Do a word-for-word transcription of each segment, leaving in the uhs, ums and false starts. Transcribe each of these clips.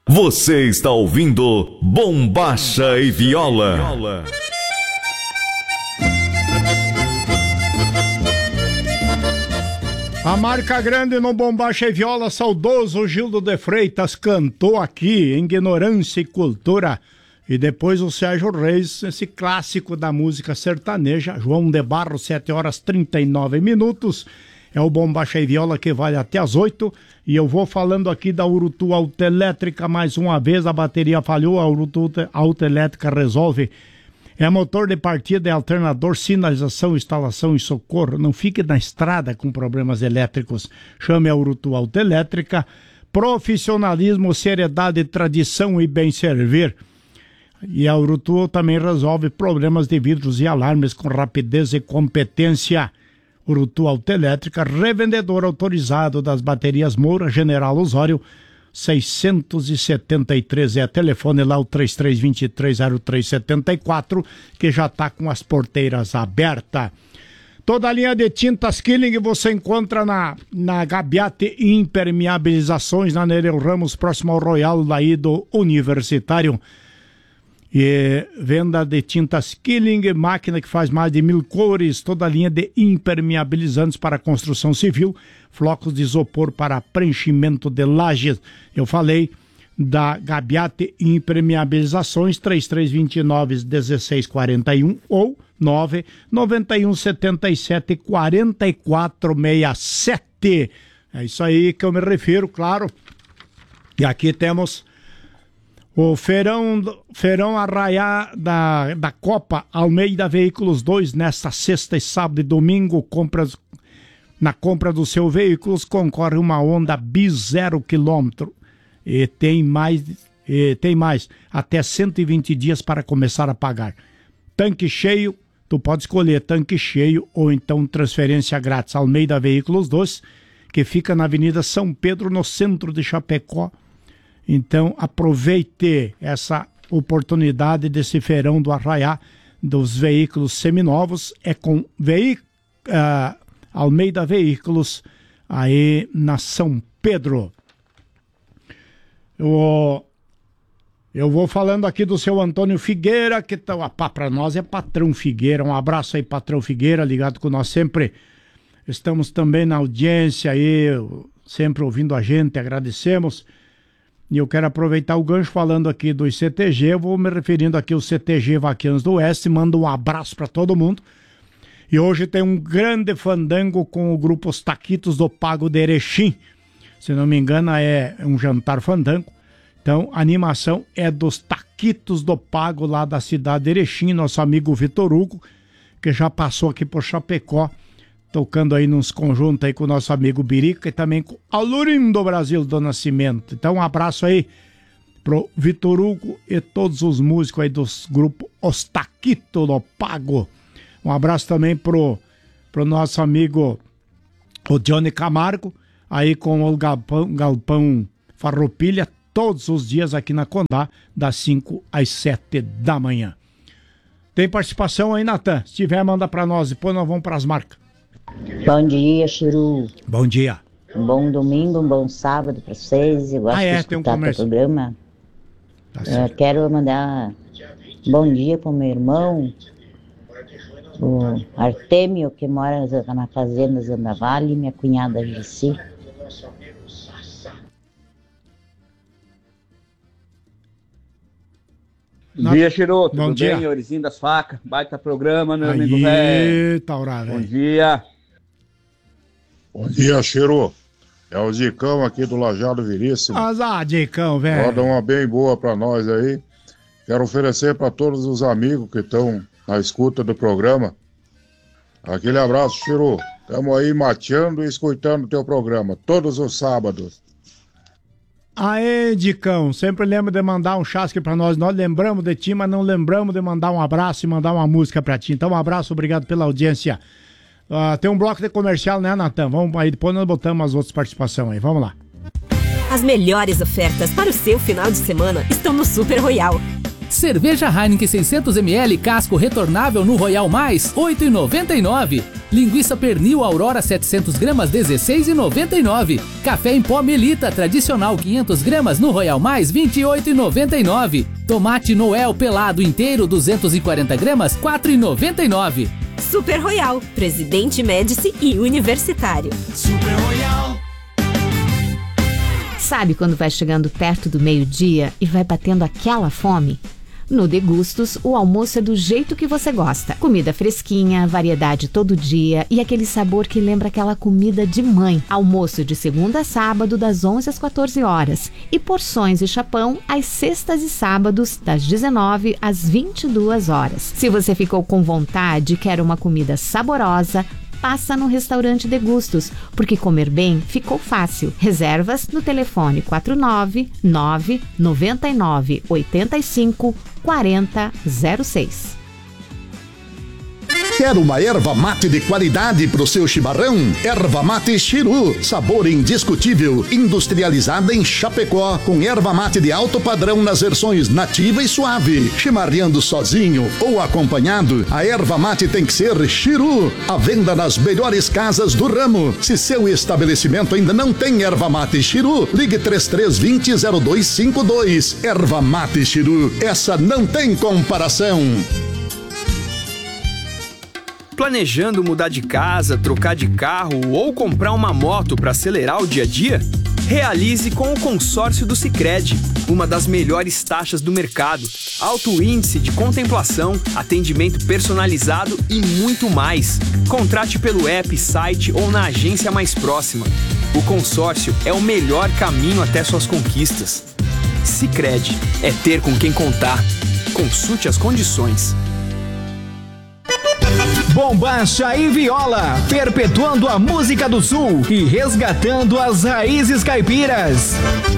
Você está ouvindo Bombacha e Viola. A marca grande no Bombacha e Viola, saudoso Gildo de Freitas cantou aqui, Ignorância e Cultura. E depois o Sérgio Reis, esse clássico da música sertaneja, João de Barro, sete horas e trinta e nove minutos. É o Bombacha e Viola que vai até as oito. E eu vou falando aqui da Urutu Autoelétrica mais uma vez. A bateria falhou, a Urutu Autoelétrica resolve. É motor de partida, é alternador, sinalização, instalação e socorro. Não fique na estrada com problemas elétricos. Chame a Urutu Autoelétrica. Profissionalismo, seriedade, tradição e bem servir. E a Urutu também resolve problemas de vidros e alarmes com rapidez e competência. Urutu Autoelétrica, revendedor autorizado das baterias Moura, General Osório, seiscentos e setenta e três. É telefone lá, o três três dois três zero três sete quatro, que já está com as porteiras abertas. Toda a linha de tintas Killing você encontra na, na Gabiate Impermeabilizações, na Nereu Ramos, próximo ao Royal, daí do Universitário. E venda de tintas Killing, máquina que faz mais de mil cores, toda a linha de impermeabilizantes para construção civil, flocos de isopor para preenchimento de lajes. Eu falei da Gabiate Impermeabilizações, três três dois nove um seis quatro um ou nove nove um sete sete quatro quatro seis sete. É isso aí que eu me refiro, claro. E aqui temos o Feirão, Feirão Arraiá da, da Copa Almeida Veículos dois, nesta sexta e sábado e domingo. Compras, na compra dos seus veículos concorre uma Honda Bis zero quilômetro. E tem mais, e tem mais, até cento e vinte dias para começar a pagar. Tanque cheio, tu pode escolher tanque cheio ou então transferência grátis. Almeida Veículos dois, que fica na Avenida São Pedro, no centro de Chapecó. Então aproveite essa oportunidade desse feirão do Arraiá dos veículos seminovos. É com veí- uh, Almeida Veículos aí na São Pedro. Eu, eu vou falando aqui do seu Antônio Figueira, que tá, para nós é patrão Figueira. Um abraço aí, patrão Figueira, ligado com nós sempre. Estamos também na audiência aí, sempre ouvindo a gente, agradecemos. E eu quero aproveitar o gancho falando aqui do C T G, eu vou me referindo aqui ao C T G Vaquianos do Oeste, mando um abraço para todo mundo. E hoje tem um grande fandango com o grupo Os Taquitos do Pago de Erechim. Se não me engano é um jantar fandango. Então a animação é dos Taquitos do Pago lá da cidade de Erechim, nosso amigo Vitor Hugo, que já passou aqui por Chapecó, tocando aí nos conjuntos aí com o nosso amigo Birica e também com Alurindo Brasil do Nascimento. Então um abraço aí pro Vitor Hugo e todos os músicos aí dos grupos Os Taquitos do Pago. Um abraço também pro, pro nosso amigo o Johnny Camargo, aí com o Galpão, Galpão Farroupilha, todos os dias aqui na Condá, das cinco às sete da manhã. Tem participação aí, Natan? Se tiver, manda pra nós, depois nós vamos pras marcas. Bom dia, Chiru. Bom dia. Um bom domingo, um bom sábado para vocês. Eu gosto ah, é, de escutar um o programa. Tá Eu quero mandar bom dia pro meu irmão, o Artêmio, que mora na fazenda Zandavale, minha cunhada Gissi. Bom dia, Chiru. Tudo bom dia. bem? Orizinho das Facas. Baita programa, meu amigo velho. Taurá, bom dia. Bom dia, Chiru. É o Dicão aqui do Lajado Viríssimo. Ah, Dicão, velho. Roda uma bem boa pra nós aí. Quero oferecer para todos os amigos que estão na escuta do programa. Aquele abraço, Chiru. Estamos aí mateando e escutando o teu programa todos os sábados. Aê, Dicão, sempre lembra de mandar um chasque pra nós. Nós lembramos de ti, mas não lembramos de mandar um abraço e mandar uma música pra ti. Então um abraço, obrigado pela audiência. Uh, tem um bloco de comercial, né, Natan? Vamos aí, depois nós botamos as outras participações aí. Vamos lá. As melhores ofertas para o seu final de semana estão no Super Royal. Cerveja Heineken seiscentos mililitros casco retornável no Royal Mais, oito reais e noventa e nove centavos. Linguiça pernil Aurora setecentos gramas dezesseis reais e noventa e nove centavos. Café em pó Melita tradicional quinhentos gramas no Royal Mais vinte e oito reais e noventa e nove centavos. Tomate Noel pelado inteiro duzentos e quarenta gramas quatro reais e noventa e nove centavos. Super Royal, Presidente Médici e Universitário. Super Royal. Sabe quando vai chegando perto do meio-dia e vai batendo aquela fome? No Degustos, o almoço é do jeito que você gosta. Comida fresquinha, variedade todo dia e aquele sabor que lembra aquela comida de mãe. Almoço de segunda a sábado, das onze às quatorze horas. E porções e chapão às sextas e sábados, das dezenove às vinte e duas horas. Se você ficou com vontade e quer uma comida saborosa, passa no restaurante Degustos, porque comer bem ficou fácil. Reservas no telefone quatro nove nove nove nove oito cinco quatro zero zero seis. Quer uma erva mate de qualidade pro seu chimarrão? Erva mate Chiru, sabor indiscutível, industrializada em Chapecó, com erva mate de alto padrão nas versões nativa e suave. Chimarreando sozinho ou acompanhado, a erva mate tem que ser Chiru, à venda nas melhores casas do ramo. Se seu estabelecimento ainda não tem erva mate Chiru, ligue três três dois zero zero dois cinco dois. Erva mate Chiru, essa não tem comparação. Planejando mudar de casa, trocar de carro ou comprar uma moto para acelerar o dia a dia? Realize com o consórcio do Sicredi, uma das melhores taxas do mercado, alto índice de contemplação, atendimento personalizado e muito mais. Contrate pelo app, site ou na agência mais próxima. O consórcio é o melhor caminho até suas conquistas. Sicredi, é ter com quem contar. Consulte as condições. Bombacha e Viola, perpetuando a música do Sul e resgatando as raízes caipiras.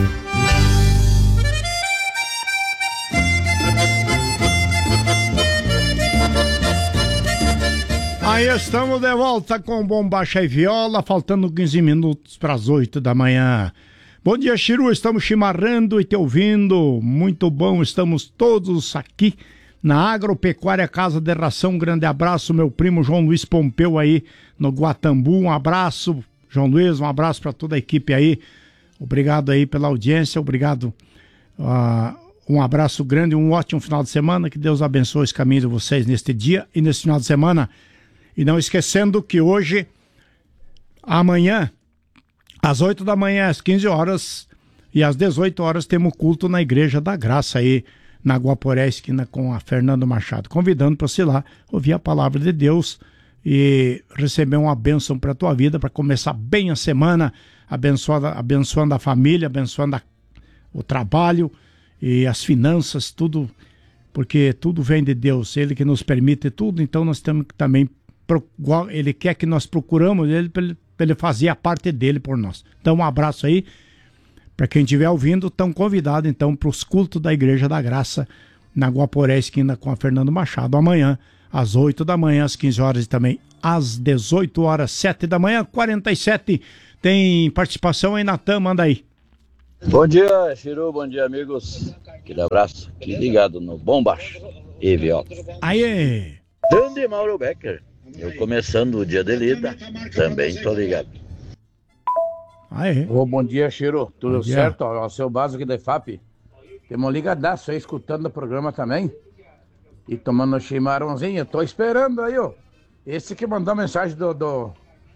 Aí estamos de volta com Bombacha e Viola, faltando quinze minutos para as oito da manhã. Bom dia, Chiru, estamos chimarrando e te ouvindo. Muito bom, estamos todos aqui na Agropecuária Casa de Ração. Um grande abraço, meu primo João Luiz Pompeu aí no Guatambu. Um abraço, João Luiz, um abraço para toda a equipe aí. Obrigado aí pela audiência, obrigado. Uh, um abraço grande, um ótimo final de semana. Que Deus abençoe esse caminho de vocês neste dia e nesse final de semana. E não esquecendo que hoje, amanhã, às oito da manhã, às quinze horas e às dezoito horas, temos culto na Igreja da Graça aí, na Guaporé, esquina com a Fernando Machado, convidando para você ir lá ouvir a palavra de Deus e receber uma bênção para a tua vida, para começar bem a semana, abençoando, abençoando a família, abençoando a, o trabalho e as finanças, tudo, porque tudo vem de Deus, Ele que nos permite tudo, então nós temos que também, Ele quer que nós procuramos Ele para ele, ele fazer a parte dele por nós. Então um abraço aí. Para quem estiver ouvindo, estão convidados então para os cultos da Igreja da Graça na Guaporé, esquina com a Fernando Machado, amanhã às oito da manhã, às quinze horas e também às dezoito horas, sete da manhã, quarenta e sete. Tem participação aí, Natan, manda aí. Bom dia, Chiru, bom dia, amigos. Aquele abraço, aqui ligado no Bombacha e Viola. Aê! Grande Mauro Becker, eu começando o dia de lida, também tô ligado. Aê. Oh, bom dia, Chiru. Tudo bom dia. Certo? Ó, o seu básico aqui da F A P. Temos um ligadaço aí, escutando o programa também. E tomando chimarrãozinho. Tô esperando aí, ó. Esse que mandou a mensagem do... Do...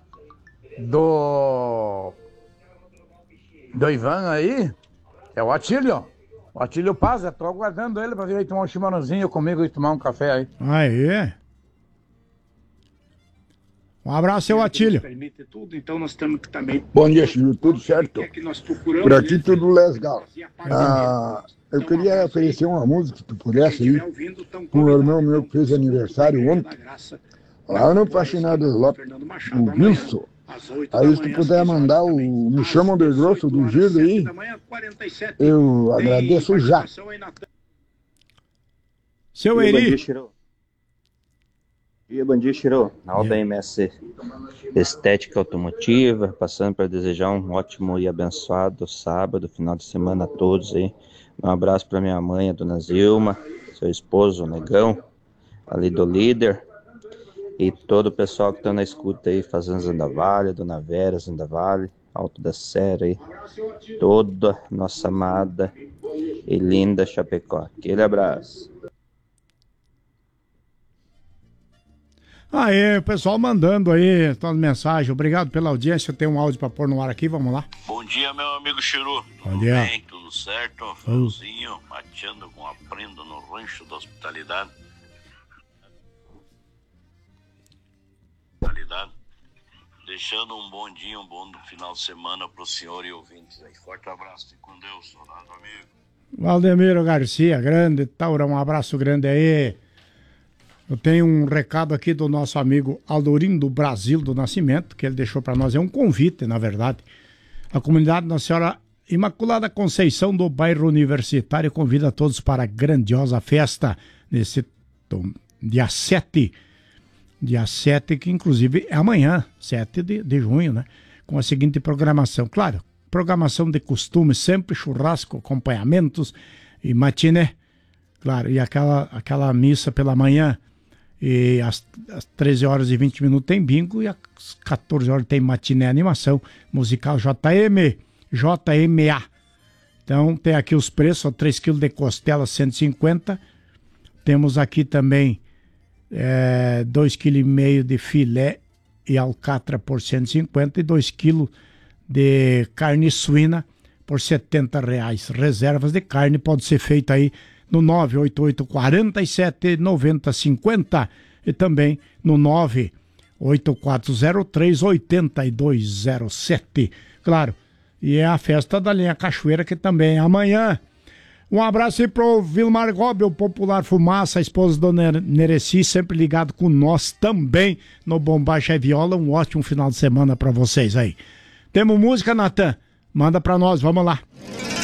Do, do Ivan aí. É o Atílio. O Atílio Paza. Tô aguardando ele pra vir aí tomar um chimarrãozinho comigo e tomar um café aí. Aê. Um abraço, seu Atílio. Permite tudo, então nós temos que também... Bom dia, Chiru, tudo certo? É que nós procuramos, por aqui tudo legal. Ah, eu queria oferecer uma música, se tu pudesse aí, para o irmão meu que fez aniversário ontem, lá no Faxinado Lopes, o Wilson. Aí se tu puder mandar o Me Chamam de Grosso do Giro aí, eu agradeço já. Seu Eri. Dia, bom dia, Chiru. Na da M S Estética Automotiva, passando para desejar um ótimo e abençoado sábado, final de semana a todos aí. Um abraço para minha mãe, a dona Zilma, seu esposo, o Negão, ali do Líder. E todo o pessoal que tá na escuta aí, fazendo Zandavalli, Dona Vera, Zandavalli, Alto da Serra aí, toda nossa amada e linda Chapecó. Aquele abraço. Aí, o pessoal mandando aí todas as mensagens. Obrigado pela audiência. Tem um áudio pra pôr no ar aqui, vamos lá. Bom dia, meu amigo Chiru. Bom Tudo dia. bem? Tudo certo? Friozinho, mateando com aprendo no rancho da hospitalidade. Hospitalidade. Deixando um bom dia, um bom final de semana pro senhor e ouvintes aí. Forte abraço, fique com Deus, saudade, amigo. Valdemiro Garcia, grande, Taura, um abraço grande aí. Eu tenho um recado aqui do nosso amigo Aldorindo Brasil do Nascimento, que ele deixou para nós, é um convite, na verdade. A comunidade Nossa Senhora Imaculada Conceição do bairro Universitário convida todos para a grandiosa festa nesse dia sete, dia sete, que inclusive é amanhã, sete de, de junho, né? Com a seguinte programação, claro, programação de costume, sempre churrasco, acompanhamentos e matiné, claro, e aquela, aquela missa pela manhã. E às, às treze horas e vinte minutos tem bingo e às quatorze horas tem matiné animação musical J M, J M A. Então tem aqui os preços, três quilos de costela cento e cinquenta. Temos aqui também é, dois vírgula cinco quilos de filé e alcatra por cento e cinquenta e dois quilos de carne suína por setenta reais. Reservas de carne pode ser feita aí no nove oito oito, quatro sete, nove zero cinco zero e também no nove oito quatro zero três, oito dois zero sete. Claro, e é a festa da linha Cachoeira, que também é amanhã. Um abraço aí pro Vilmar Gobi, o popular Fumaça, a esposa do Nereci, sempre ligado com nós também no Bombacha e Viola. Um ótimo final de semana para vocês aí. Temos música, Natan? Manda para nós, vamos lá.